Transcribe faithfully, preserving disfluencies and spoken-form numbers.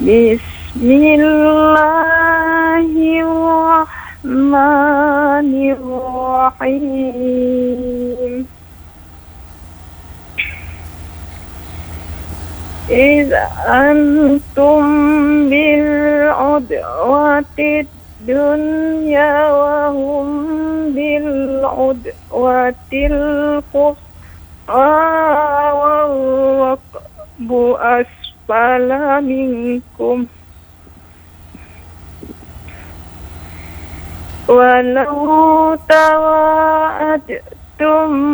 Bismillahirrahmanirrahim. إذ أنتم بالعدوة الدنيا وهم بالعدوة القصوى والركب أسفل منكم ولو تواعدتم